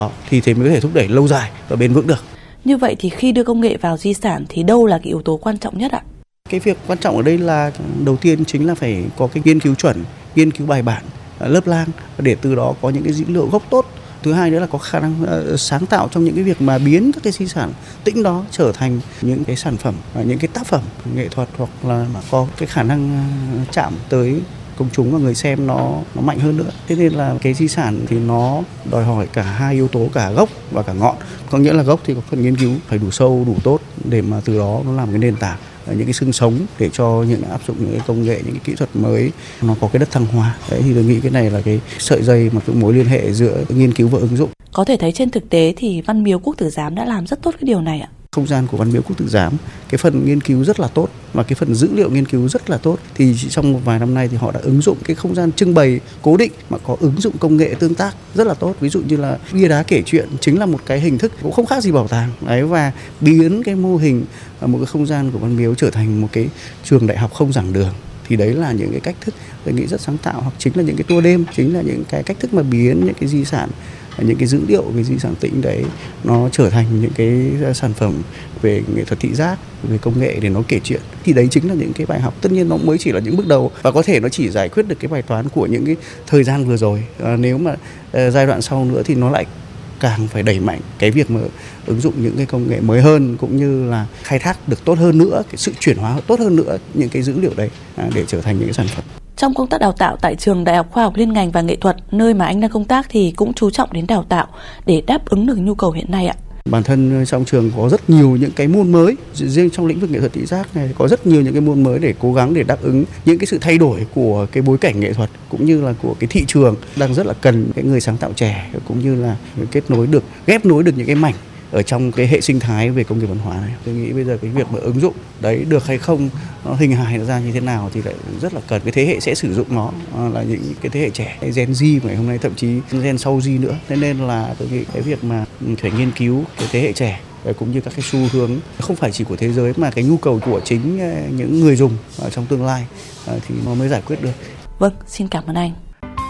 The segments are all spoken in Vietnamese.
Thì thế mới có thể thúc đẩy lâu dài và bền vững được. Như vậy thì khi đưa công nghệ vào di sản thì đâu là cái yếu tố quan trọng nhất ạ? Cái việc quan trọng ở đây là đầu tiên chính là phải có cái nghiên cứu chuẩn, nghiên cứu bài bản, lớp lang để từ đó có những cái dữ liệu gốc tốt. Thứ hai nữa là có khả năng sáng tạo trong những cái việc mà biến các cái di sản tĩnh đó trở thành những cái sản phẩm, những cái tác phẩm nghệ thuật, hoặc là có cái khả năng chạm tới công chúng và người xem nó mạnh hơn nữa. Thế nên là cái di sản thì nó đòi hỏi cả hai yếu tố, cả gốc và cả ngọn. Có nghĩa là gốc thì có phần nghiên cứu phải đủ sâu, đủ tốt để mà từ đó nó làm cái nền tảng, những cái xương sống để cho những áp dụng những cái công nghệ, những cái kỹ thuật mới nó có cái đất thăng hoa. Đấy thì tôi nghĩ cái này là cái sợi dây mà cái mối liên hệ giữa nghiên cứu và ứng dụng. Có thể thấy trên thực tế thì Văn Miếu Quốc Tử Giám đã làm rất tốt cái điều này ạ. Không gian của Văn Miếu Quốc Tử Giám, cái phần nghiên cứu rất là tốt và cái phần dữ liệu nghiên cứu rất là tốt. Thì trong một vài năm nay thì họ đã ứng dụng cái không gian trưng bày cố định mà có ứng dụng công nghệ tương tác rất là tốt. Ví dụ như là bia đá kể chuyện chính là một cái hình thức cũng không khác gì bảo tàng đấy, và biến cái mô hình một cái không gian của Văn Miếu trở thành một cái trường đại học không giảng đường. Thì đấy là những cái cách thức tôi nghĩ rất sáng tạo, hoặc chính là những cái tour đêm, chính là những cái cách thức mà biến những cái di sản, những cái dữ liệu về di sản tĩnh đấy nó trở thành những cái sản phẩm về nghệ thuật thị giác, về công nghệ để nó kể chuyện. Thì đấy chính là những cái bài học, tất nhiên nó mới chỉ là những bước đầu và có thể nó chỉ giải quyết được cái bài toán của những cái thời gian vừa rồi. Nếu mà giai đoạn sau nữa thì nó lại càng phải đẩy mạnh cái việc mà ứng dụng những cái công nghệ mới hơn, cũng như là khai thác được tốt hơn nữa, cái sự chuyển hóa tốt hơn nữa những cái dữ liệu đấy để trở thành những cái sản phẩm. Trong công tác đào tạo tại Trường Đại học Khoa học Liên ngành và Nghệ thuật, nơi mà anh đang công tác, thì cũng chú trọng đến đào tạo để đáp ứng được nhu cầu hiện nay ạ. Bản thân trong trường có rất nhiều những cái môn mới, riêng trong lĩnh vực nghệ thuật thị giác này có rất nhiều những cái môn mới để cố gắng để đáp ứng những cái sự thay đổi của cái bối cảnh nghệ thuật cũng như là của cái thị trường đang rất là cần cái người sáng tạo trẻ, cũng như là ghép nối được những cái mảnh ở trong cái hệ sinh thái về công nghiệp văn hóa này. Tôi nghĩ bây giờ cái việc mà ứng dụng đấy được hay không, nó hình hài nó ra như thế nào thì lại rất là cần cái thế hệ sẽ sử dụng nó là những cái thế hệ trẻ, Gen Z ngày hôm nay, thậm chí Gen sau Z nữa. Nên là tôi nghĩ cái việc mà phải nghiên cứu cái thế hệ trẻ cũng như các cái xu hướng không phải chỉ của thế giới mà cái nhu cầu của chính những người dùng trong tương lai thì nó mới giải quyết được. Vâng, xin cảm ơn anh.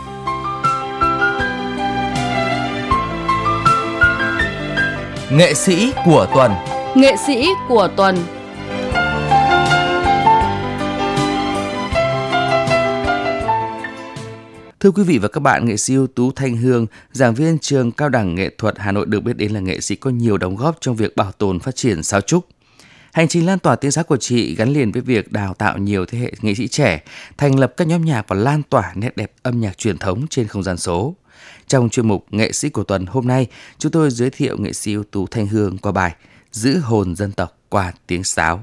Nghệ sĩ của tuần. Nghệ sĩ của tuần. Thưa quý vị và các bạn, nghệ sĩ ưu tú Thanh Hương, giảng viên Trường Cao đẳng Nghệ thuật Hà Nội, được biết đến là nghệ sĩ có nhiều đóng góp trong việc bảo tồn phát triển sáo trúc. Hành trình lan tỏa tiếng sáo của chị gắn liền với việc đào tạo nhiều thế hệ nghệ sĩ trẻ, thành lập các nhóm nhạc và lan tỏa nét đẹp âm nhạc truyền thống trên không gian số. Trong chuyên mục Nghệ sĩ của tuần hôm nay, chúng tôi giới thiệu nghệ sĩ ưu tú Thanh Hương qua bài Giữ hồn dân tộc qua tiếng sáo.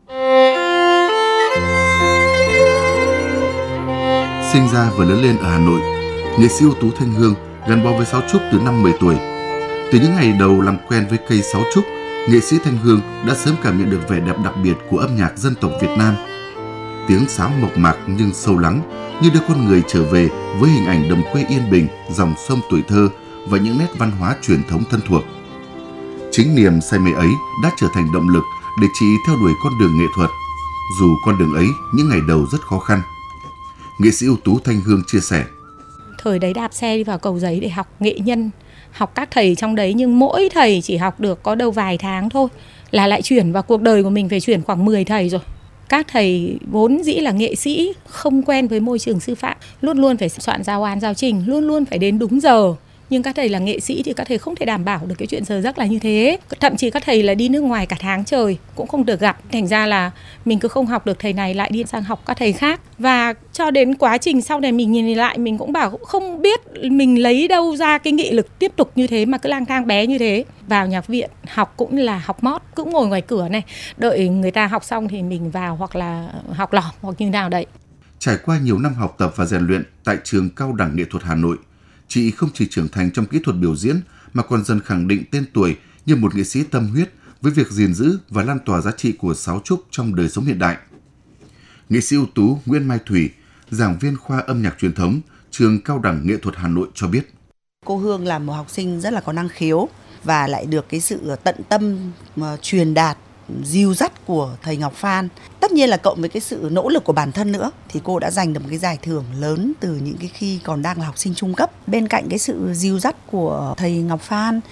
Sinh ra và lớn lên ở Hà Nội, nghệ sĩ ưu tú Thanh Hương gắn bó với sáo trúc từ năm 10 tuổi. Từ những ngày đầu làm quen với cây sáo trúc, nghệ sĩ Thanh Hương đã sớm cảm nhận được vẻ đẹp đặc biệt của âm nhạc dân tộc Việt Nam. Tiếng sáo mộc mạc nhưng sâu lắng, như đưa con người trở về với hình ảnh đồng quê yên bình, dòng sông tuổi thơ và những nét văn hóa truyền thống thân thuộc. Chính niềm say mê ấy đã trở thành động lực để chị theo đuổi con đường nghệ thuật, dù con đường ấy những ngày đầu rất khó khăn. Nghệ sĩ ưu tú Thanh Hương chia sẻ: Thời đấy đạp xe đi vào Cầu Giấy để học nghệ nhân, học các thầy trong đấy, nhưng mỗi thầy chỉ học được có đâu vài tháng thôi là lại chuyển vào cuộc đời của mình, phải chuyển khoảng 10 thầy rồi. Các thầy vốn dĩ là nghệ sĩ, không quen với môi trường sư phạm, luôn luôn phải soạn giáo án giáo trình, luôn luôn phải đến đúng giờ. Nhưng các thầy là nghệ sĩ thì các thầy không thể đảm bảo được cái chuyện giờ giấc là như thế. Thậm chí các thầy là đi nước ngoài cả tháng trời cũng không được gặp. Thành ra là mình cứ không học được thầy này lại đi sang học các thầy khác. Và cho đến quá trình sau này mình nhìn lại, mình cũng bảo không biết mình lấy đâu ra cái nghị lực tiếp tục như thế mà cứ lang thang bé như thế. Vào nhạc viện học cũng là học mót, cũng ngồi ngoài cửa này, đợi người ta học xong thì mình vào, hoặc là học lỏm hoặc như nào đấy. Trải qua nhiều năm học tập và rèn luyện tại Trường Cao đẳng Nghệ thuật Hà Nội, chị không chỉ trưởng thành trong kỹ thuật biểu diễn mà còn dần khẳng định tên tuổi như một nghệ sĩ tâm huyết với việc gìn giữ và lan tỏa giá trị của sáo trúc trong đời sống hiện đại. Nghệ sĩ ưu tú Nguyễn Mai Thủy, giảng viên khoa âm nhạc truyền thống, Trường Cao đẳng Nghệ thuật Hà Nội cho biết: Cô Hương là một học sinh rất là có năng khiếu và lại được cái sự tận tâm truyền đạt, dìu dắt của thầy Ngọc Phan. Tất nhiên là cộng với cái sự nỗ lực của bản thân nữa thì cô đã giành được một cái giải thưởng lớn từ những cái khi còn đang là học sinh trung cấp. Bên cạnh cái sự dìu dắt của thầy Ngọc Phan